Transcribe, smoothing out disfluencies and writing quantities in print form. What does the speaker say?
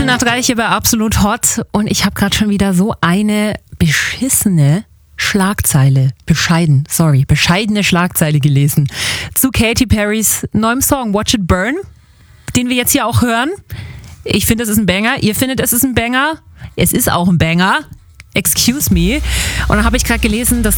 Viertel nach 3 hier bei Absolut Hot und ich habe gerade schon wieder so eine bescheidene Schlagzeile gelesen zu Katy Perrys neuem Song Watch It Burn, den wir jetzt hier auch hören. Ich finde, es ist ein Banger. Ihr findet, es ist ein Banger. Es ist auch ein Banger. Excuse me. Und dann habe ich gerade gelesen, dass